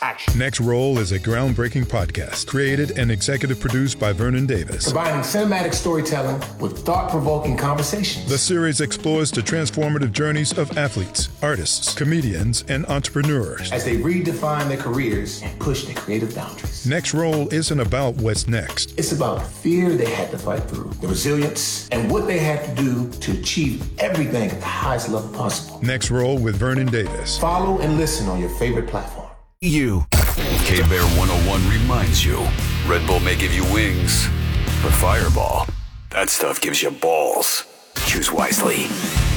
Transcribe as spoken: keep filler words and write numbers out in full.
action. Next Roll is a groundbreaking podcast created and executive produced by Vernon Davis. Combining cinematic storytelling with thought-provoking conversations. The series explores the transformative journeys of athletes, artists, comedians, and entrepreneurs as they redefine their careers and push their creative boundaries. Next Roll isn't about what's next. It's about the fear they had to fight through, the resilience, and what they had to do to achieve everything at the highest level possible. Next Roll with Vernon Davis. Follow and listen on your favorite platform. You. K-Bear one oh one reminds you, Red Bull may give you wings, but Fireball, that stuff gives you balls. Choose wisely.